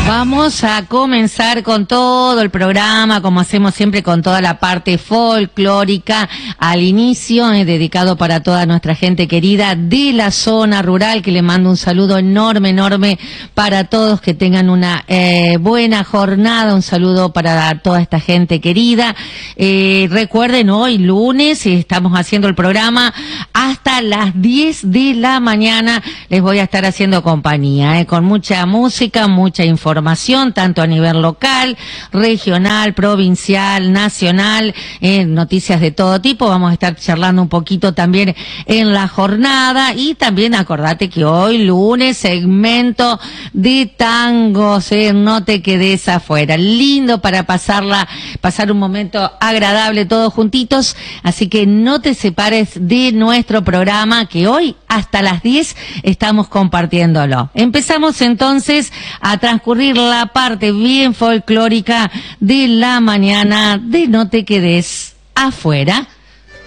Vamos a comenzar con todo el programa, como hacemos siempre, con toda la parte folclórica al inicio, dedicado para toda nuestra gente querida de la zona rural, que le mando un saludo enorme, enorme para todos, que tengan una buena jornada, un saludo para toda esta gente querida. Recuerden, hoy lunes estamos haciendo el programa hasta las 10 de la mañana, les voy a estar haciendo compañía, con mucha música, mucha información, tanto a nivel local, regional, provincial, nacional, noticias de todo tipo. Vamos a estar charlando un poquito también en la jornada, y también acordate que hoy lunes segmento de tangos, no te quedes afuera, lindo para pasar un momento agradable todos juntitos, así que no te separes de nuestro programa, que hoy hasta las 10 estamos compartiéndolo. Empezamos entonces a transcurrir la parte bien folclórica de la mañana de No te quedes afuera.